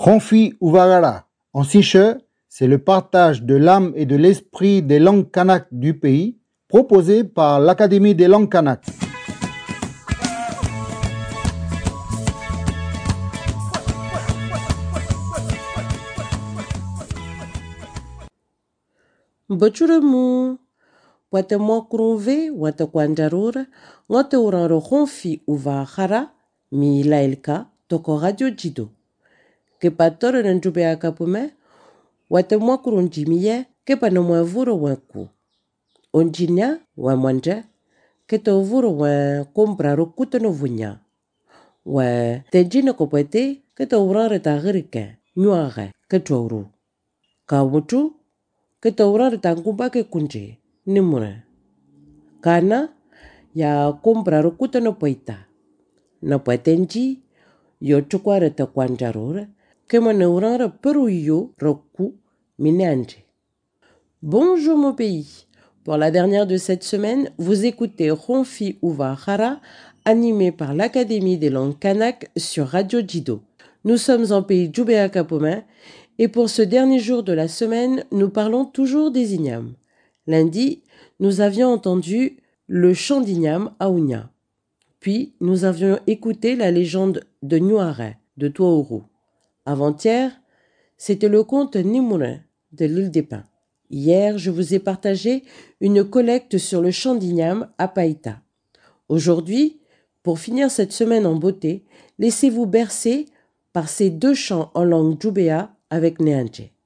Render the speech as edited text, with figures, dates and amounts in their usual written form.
Ronfi Uvagara, en siche, c'est le partage de l'âme et de l'esprit des langues kanak du pays, proposé par l'Académie des langues kanak. Bachuremu, wata mwakurunve, wata kwandarura, ngote uranro Ronfi Uvagara, mi lailka, toko Radio Jido. Ke patoro na njube akapume, wata mwakurunjimiye, ke panomwavuro wanku. Onjinya, wa mwanja, ke tovuro wa kombraro kutono vunya. Wa tejina kopete, ke tovrare tagirike, nyuare, ke touru. Kawutu, ke tovrare tangubake kunje, nimure. Kana, ya kombraro kutono poita. Na poetenji, yo chukware ta kwanjarore, que mon neurara perouillot roku minanje. Bonjour mon pays. Pour la dernière de cette semaine, vous écoutez Ronfi Uvagara, animé par l'Académie des langues kanak sur Radio Jido. Nous sommes en pays Djoubéa Kapoma et pour ce dernier jour de la semaine, nous parlons toujours des ignames. Lundi, nous avions entendu le chant d'igname à Ounia. Puis, nous avions écouté la légende de Nuare, de Touaourou. Avant-hier, c'était le conte Nimourin de l'île des Pins. Hier, je vous ai partagé une collecte sur le chant d'igname à Païta. Aujourd'hui, pour finir cette semaine en beauté, laissez-vous bercer par ces deux chants en langue djoubéa avec Néandje.